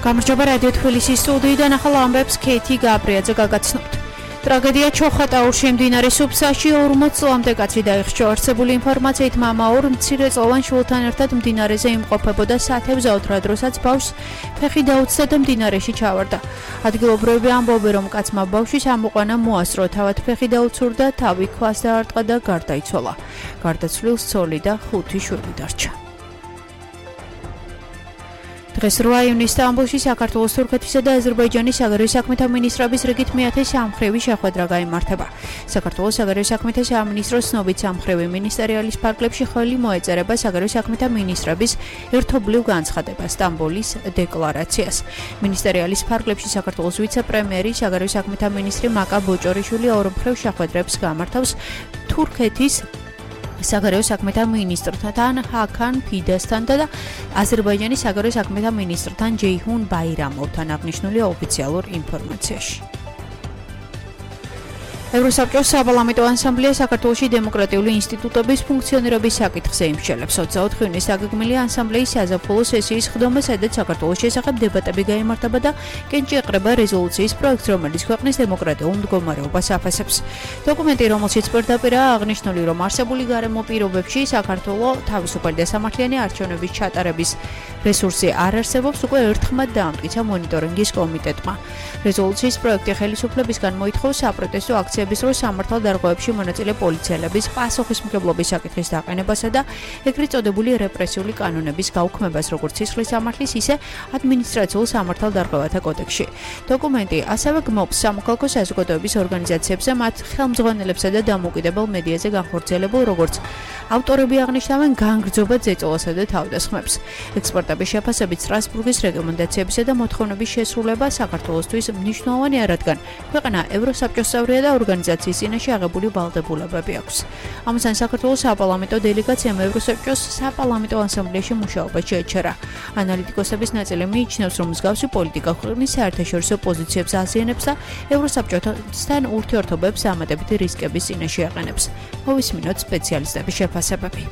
გამარჯობა რადიო თბილისის სტუდიიდან ახალ ამბებს ქეთი გაბრიაძე გაგაცნობთ. ტრაგედია ჩოხატაურში მდინარე სუფსაში 40 წლამდე კაცი დაიხსნა. არსებული ინფორმაციით მამა ორ მცირეწლოვან შვილთან ერთად მდინარეზე იმყოფებოდა სათევზაოდ რა დროსაც ბავშვს ფეხი დაუცდა და მდინარეში ჩავარდა. ადგილობრივები ამბობენ, რომ კაცმა ბავშვის ამოყვანა მოასწრო, თავად ფეხი დაუცურდა, თავი ქვას დაარტყა და გარდაიცვალა. გარდაცვლილს ცოლი და 5 შვილი დარჩა. დღეს 8 ივნისს სტამბოლში საქართველოს, თურქეთისა და აზერბაიჯანის საგარეო საქმეთა მინისტრების რიგით მე-10 სამმხრივი შეხვედრა გაიმართება. საქართველოს საგარეო საქმეთა სამინისტროს ცნობით სამმხრივი მინისტერიალის ფარგლებში ხელი მოეწერება საგარეო საქმეთა მინისტრების ერთობლივ განცხადებას, სტამბოლის დეკლარაციას. მინისტერიალის ფარგლებში საქართველოს ვიცე-პრემიერი, საგარეო საქმეთა მინისტრი მაკა ბოჭორიშვილი ორმხრივ შეხვედრებს გამართავს თურქეთის საგარეო საქმეთა მინისტრთან ჰაკან ფიდასთან და აზერბაიჯანის საგარეო საქმეთა მინისტრთან ჯეიჰუნ ბაირამოვთან, აღნიშნულია ოფიციალურ ინფორმაციაში. ევროსაბჭოს საპარლამენტო ასამბლეა საქართველოში დემოკრატიული ინსტიტუტების ფუნქციონირების საკითხზე იმსჯელებს. 24 ივნისს აგეგმილია ასამბლეის საზაფხულო სესიის ხდომა, სადაც საქართველოს შესახებ დებატები გაიმართება და კენჭი ეყრება რეზოლუციის პროექტს, რომელიც ქვეყნის დემოკრატიულ მდგომარეობას აფასებს. დოკუმენტი, რომელშიც პირდაპირაა აღნიშნული, რომ არსებული გარემო პირობებში საქართველოს თავისუფალი და სამართლიანი არჩევნების ჩატარების რესურსი არ არსებობს, უკვე ერთხმად დაამტკიცა მონიტორინგის კომიტეტმა. რეზოლუციის პროექტი ხელისუფლებისგან მოითხოვს საპროტესტო აქციების დროს სამართალდარღვევებში მონაწილე პოლიციელების პასუხისმგებლობის საკითხის დაყენებასა და ეგრეთ წოდებული რეპრესიული კანონების გაუქმებას, როგორც სისხლის სამართლის, ისე ადმინისტრაციულ სამართალდარღვევათა კოდექსში. დოკუმენტი ასევე გმობს სამოქალაქო საზოგადოების ორგანიზაციებზე, მათ ხელმძღვანელებსა და დამოუკიდებელ მედიაზე განხორციელებულ, როგორც ავტორები აღნიშნავენ, განგრძობად ზეწოლასა და თავდასხმებს. ექსპერტების შეფასებით სტრასბურგის რეკომენდაციებისა და მოთხოვნების შესრულება საქართველოსთვის მნიშვნელოვანია, რადგან ქვეყანა ევროსაბჭოს წევრია და ორგანიზაციის წინაშე აღებული ვალდებულებები აქვს. ამასთან საქართველოს საპარლამენტო დელეგაციამ ევროსაბჭოს საპარლამენტო ასამბლეაში მუშაობა შეეჩერა. ანალიტიკოსების ნაწილი მიიჩნევს, რომ მსგავსი პოლიტიკა ქვეყნის საერთაშორისო პოზიციებს აზიანებს და ევროსაბჭოსთან ურთიერთობებს ამატებითი რისკების წინაშე აყენებს. მოვისმინოთ სპეციალისტების შეფასებები.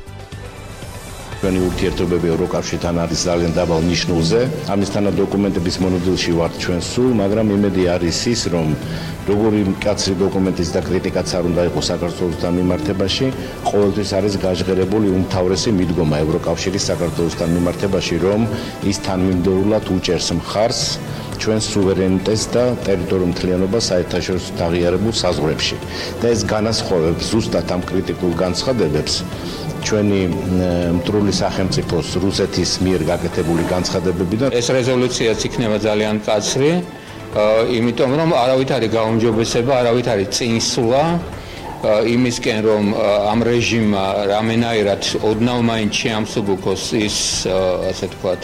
ჩვენი ურთიერთობები ევროკავშირთან არის ძალიან დაბალ ნიშნულზე. ამისთანა დოკუმენტების მონოდილში ვართ ჩვენ სულ, მაგრამ იმედი არის ის, რომ როგორი მკაცრი დოკუმენტის და კრიტიკაც არ უნდა იყოს საქართველოსთან მიმართებაში, ყოველთვის არის გაჟღერებული უმთავრესი მიდგომა ევროკავშირის საქართველოსთან მიმართებაში, რომ ის თანმიმდევრულად უჭერს მხარს ჩვენ სუვერენიტეტს და ტერიტორიულ მთლიანობას საერთაშორისო აღიარებულ საზღვრებში. და ეს განასხვავებს ზუსტად ამ კრიტიკულ განცხადებებს ჩვენი მტრული სახელმწიფოს რუსეთის მიერ გაკეთებული განცხადებებიდან. ეს რეზოლუციაც იქნება ძალიან მკაცრი, იმიტომ რომ არავით არის გაუმჯობესება, არავით არის წინსვლა იმისკენ, რომ ამ რეჟიმმა რამენაირად ოდნავ მაინც შეამსუბუქოს ის, ასე თქვათ,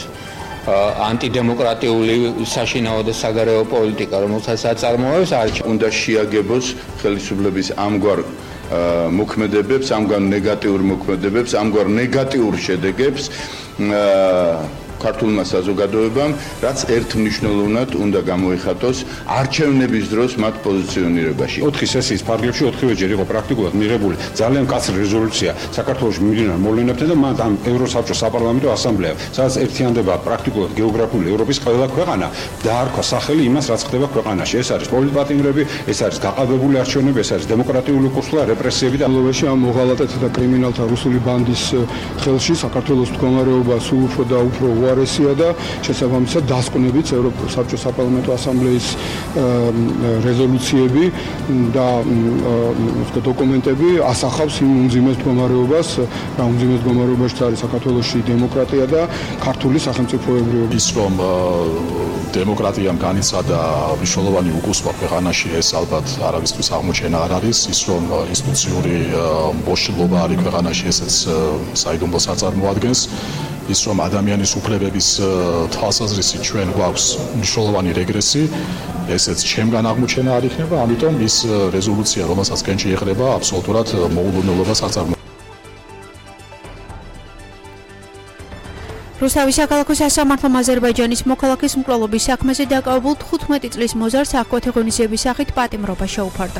ანტიდემოკრატიული საშინაო და საგარეო პოლიტიკა, რომელსაც აწარმოებს, უნდა შეაგებოს ხელისუფლების ამგვარ მოქმედებებს, ამგვარ ნეგატიურ მოქმედებებს, ამგვარ ნეგატიურ შედეგებს ქართულმა საზოგადოებამ, რაც ერთმნიშვნელოვნად უნდა გამოიხატოს არჩევნების დროს მათ პოზიციონირებაში. 4 სესიის ფარგლებში 4-ვეჯერ იყო პრაქტიკულად მიღებული ძალიან მკაცრი რეზოლუცია საქართველოს მიმდინარე მოვლენებთან და მათ ამ ევროსაბჭოს საპარლამენტო ასამბლეამ, სადაც ერთიანდება პრაქტიკულად გეოგრაფიული ევროპის ყველა ქვეყანა, დაარქვა სახელი იმას, რაც ხდება ქვეყანაში. ეს არის პოლიტპატიმრები, ეს არის გაყალბებული არჩევნები, ეს არის დემოკრატიული კურსლა, რეპრესიები და ლოვეში ამ მოღალატეთა და კრიმინალთა რუსული ბანდის ხელში საქართველოს მდგომარეობა სულ უფრო და უფრო უარესია და შესაბამისად დასკვნებით ევროსაბჭოს საპარლამენტო ასამბლეის რეზოლუციები და დოკუმენტები ასახავს იმ უმძიმეს მდგომარეობას, რა უმძიმეს მდგომარეობაში არის საქართველოში დემოკრატია და ქართული სახელმწიფოებრიობა. ის რომ დემოკრატიამ განიცადა მნიშვნელოვანი უკუსვა ქვეყანაში, ეს ალბათ არავისთვის აღმოჩენა არ არის. ის რომ ინსტიტუციური მოშლობა არის ქვეყანაში, ესეც საიდუმლოს აწარმოადგენს. ის რომ ადამიანის უფლებების თვალსაზრისით ჩვენ გვაქვს მნიშვნელოვანი რეგრესი, ესეც ჩემგან აღმოჩენა არ იქნება, ამიტომ ის რეზოლუცია, რომელსაც კენჭი ეყრება, აბსოლუტურად მოულოდნელობას აწარმოებს. რუსთავის საქალაქო სასამართლომ აზერბაიჯანის მოქალაქის მკვლელობის საქმეზე დაკავებულ 15 წლის მოზარდს აქვე ღონისძიების სახით პატიმრობა შეუფარდა.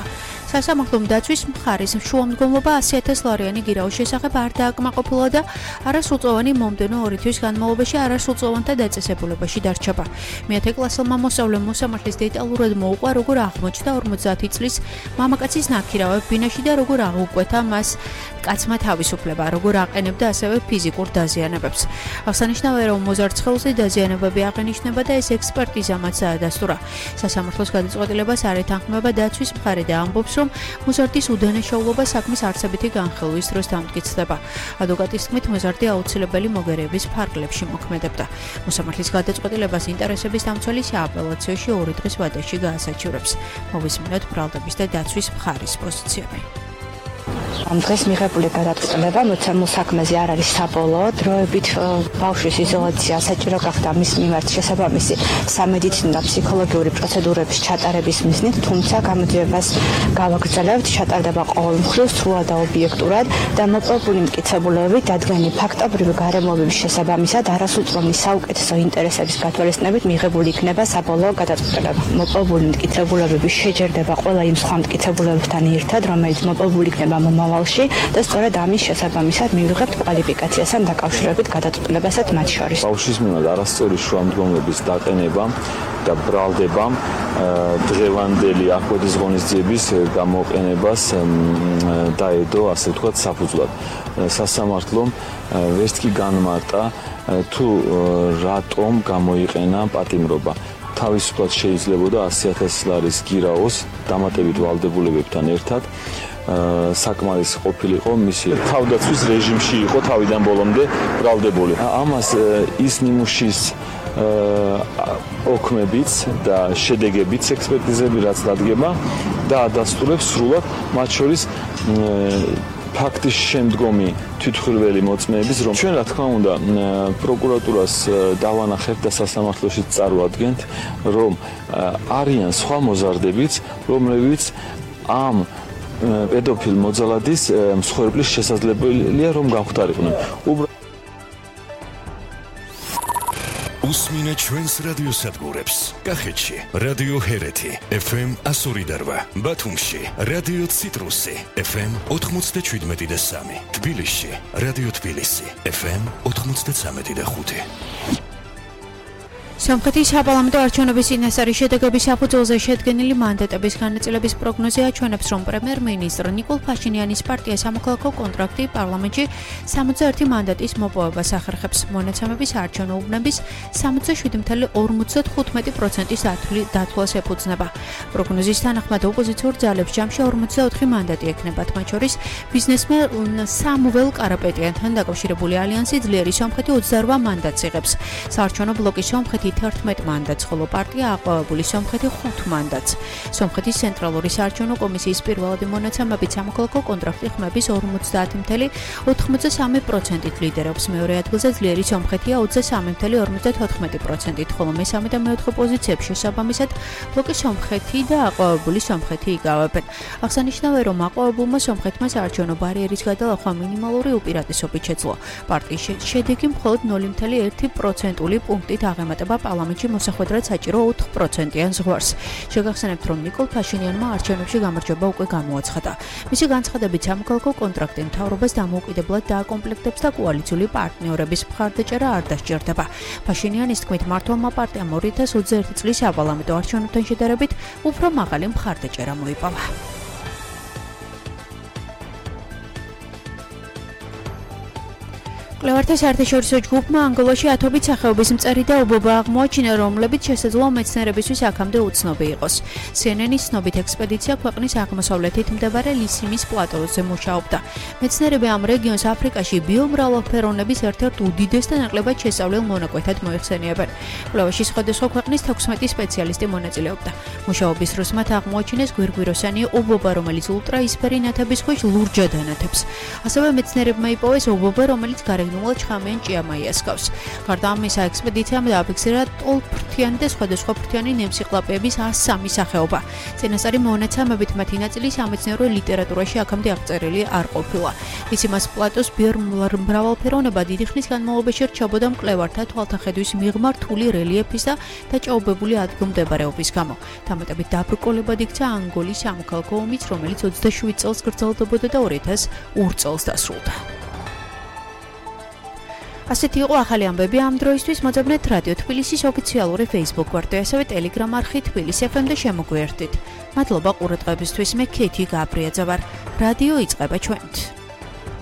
სასამართლომ დაცვის მხარის შუამდგომლობა 100,000 ლარიანი გირაოს შესახებ არ დააკმაყოფილა და არასრულწლოვანი მომდევნო 2 თვის განმავლობაში არასრულწლოვანთა დაწესებულებაში დარჩება. მეათე კლასელმა მოსწავლემ მოსამართლის დეტალურად მოუყვა, როგორ აღმოჩნდა 50 წლის მამაკაცის ნაქირავებ ბინაში და როგორ აღუკვეთა მას კაცმა თავისუფლება, როგორ აყენებდა ასევე ფიზიკურ დაზიანებებს. აღსანიშნავია, რომ მოზარცხეულზე დაზიანებები აღენიშნება და ეს ექსპერტიზამაც დაადასტურა. სასამართლოს გადაწყვეტილებას არ ეთანხმება დაცვის მხარე და ამბობს, რომ მოზარდის უდანაშაულობა საქმის არცებითი განხილვის დროს დამტკიცდება. ადვოკატის თქმით, მოზარდი აუცილებელი მოგერიების ფარგლებში მოქმედებდა. მოსამართლის გადაწყვეტილებას ინტერესების დამცველი სააპელაციოში 2 დღის ვადაში გაასაჩივრებს. მოვისმინოთ ბრალდების და დაცვის მხარის პოზიციები. ამ დღეს მიღებული გადაწყვეტილება მოცემულ საქმეზე არ არის საბოლოო. დროებით ბავშვის იზოლაცია საჭირო გახდა მის მიმართ შესაბამისი სამედიცინო და ფსიქოლოგიური პროცედურების ჩატარების მიზნით, თუმცა გამოძიებას გავაგრძელებთ, ჩატარდება ყოველ მხრივ სრულად და ობიექტურად და მოპოვებული მტკიცებულებები დადგენილი ფაქტობრივი გარემოებების შესაბამისად არასრულწლოვანი საუკეთესო ინტერესების გათვალისწინებით მიღებული იქნება საბოლოო გადაწყვეტილება. მოპოვებული მტკიცებულებები შეჯერდება ყველა იმ სხვა მტკიცებულებებთან ერთად, რომელიც მოპოვებული იქნება მომავალში და სწორედ ამის შესაბამისად მივიღებთ კვალიფიკაციასთან დაკავშირებით გადაწყვეტილებასაც მათ შორის. ბავშვის მიმართ არასწორი შუამდგომლობის დაყენებამ და ბრალდებამ დღევანდელი აკვეთის ღონისძიების გამოყენებას დაედო, ასე ვთქვათ, საფუძვლად. სასამართლომ ვერც კი განმარტა თუ რატომ გამოიყენა პატიმრობა. თავისუფლად შეიძლებოდა 100,000 ლარის გირაოს დამატებით ვალდებულებებთან ერთად საკმარის ყოფილიყო მისი თავდაცვის რეჟიმში იყო თავიდან ბოლომდე ბრალდებული. ამას ის ნიმუშის ოქმებიც და შედეგებიც ექსპერტიზები რაც დადგება და ადასტურებს სრულად მათ შორის ფაქტის შემდგომი თვითმხილველი მოწმეების, რომ ჩვენ რა თქმა უნდა პროკურატურას დავანახებთ და სასამართლოში წარვადგენთ, რომ არიან სხვა მოზარდებიც, რომლებიც ამ პედოფილ მოძალადის მსხვერპლის შესაძლებელია რომ გამختارიყვნენ. უსმინე ჩვენს რადიოსადგურებს. კახეთში რადიო ჰერეთი FM 102.8, ბათუმში რადიო ციტრუსი FM 97.3, თბილისში რადიო თბილისი FM 93.5. სომხეთის საპარლამენტო არჩევნების წინასწარი შედეგების საფუძველზე შედგენილი მანდატების განაწილების პროგნოზი აჩვენებს, რომ პრემიერ-მინისტრ ნიკოლ ფაშინიანის პარტია სამოქალაქო კონტრაქტი პარლამენტში 61 მანდატის მოპოვებას ახერხებს. მონაცემების არჩევნო უბნების 67.55%-ის დათვლას ეფუძნება. პროგნოზის თანახმად ოპოზიციურ ძალებს ჯამში 44 მანდატი ექნებათ, მათ შორის ბიზნესმენ სამუელ კარაპეტიანთან დაკავშირებული ალიანსი ძლიერი სომხეთი 28 მანდატს იღებს. საარჩევნო ბლოკი სომხეთი 11 მანდატს, ხოლო პარტია აყვავებული სომხეთი 5 მანდატს. სომხეთის ცენტრალური საარჩევნო კომისიის პირველადი მონაცემებით სამოქალაქო კონტრაქტი ხმების 50.83%-ით ლიდერობს. მეორე ადგილზე ძლიერი სომხეთია 23.54%-ით, ხოლო მესამე და მეოთხე პოზიციებს შესაბამისად ბლოკი სომხეთი და აყვავებული სომხეთი იკავებენ. აღსანიშნავია, რომ აყვავებულმა სომხეთმა საარჩევნო ბარიერის გადალახვა მინიმალური უპირატესობით შეძლო. პარტიის შედეგი მხოლოდ 0.1%-ული პუნქტით აღემატება პარლამენტში მოსახვედრად საჭირო 4%-იან ზღვარს. შეგახსენებთ, რომ ნიკოლ ფაშინიანმა არჩევნებში გამარჯვება უკვე გამოაცხადა. მისი განცხადებით სამოქალაქო კონტრაქტი მთავრობას დამოუკიდებლად დააკომპლექტებს და კოალიციური პარტნიორების მხარდაჭერა არ დასჭირდება. ფაშინიანის თქმით, მართლმა პარტიამ 2021 წლის საპარლამენტო არჩევნებთან შედარებით უფრო მაღალი მხარდაჭერა მოიპოვა. კვლევართა საერთაშორისო ჯგუფმა ანგოლაში ათობით სახეობის მწერი და ობობა აღმოაჩინა, რომლებიც შესაძლოა მეცნიერებისთვის აქამდე უცნობი იყოს. CNN-ის ცნობით ექსპედიცია ქვეყნის აღმოსავლეთით მდებარე ლისიმის პლატოზე მუშაობდა. მეცნიერები ამ რეგიონს აფრიკაში ბიომრავალფეროვნების ერთ-ერთ უდიდეს და ნაკლებად შესწავლილ მონაკვეთად მოიხსენიებენ. კვლევაში სხვადასხვა ქვეყნის 16 სპეციალისტი მონაწილეობდა. მუშაობის დროს მათ აღმოაჩინეს გვირგვიროსანი ობობა, რომელიც ულტრაისფერი ნათების ქვეშ ლურჯად ანათებს. ასევე მეცნიერებმა იპოვეს ობობა, რომელიც გარეგან ცხინვალ ჩხამიან ჭიამაიას გავს. გარდა ამისა, ექსპედიციამ დააფიქსირა ტოლფრთიანი და სხვადასხვა ფრთიანი ნემსიკლაპეების 103 სახეობა. წინასწარი მონაცემებით მათი ნაწილი სამეცნიერო ლიტერატურაში აქამდე აღწერილი არ ყოფილა. ისიმას პლატოს მრავალფეროვნება დიდი ხნის განმავლობაში რჩებოდა მკვლევართა თვალთახედვის მიღმა რთული რელიეფის და დაჭაობებული ადგილმდებარეობის გამო. დამატებით დაბრკოლებად იქცა ანგოლის სამოქალაქო ომიც, რომელიც 27 წელს გრძელდებოდა და 2002 წელს დასრულდა. ასეთი იყო ახალი ამბები ამ დროისთვის. მოძებნეთ რადიო თბილისის ოფიციალური Facebook გვერდზე, ასევე Telegram არხი თბილისი FM და შემოგვიერთდით. მადლობა ყურადღებისთვის. მე ქეთი გაბრიაძე ვარ. რადიო იწყება ჩვენთ.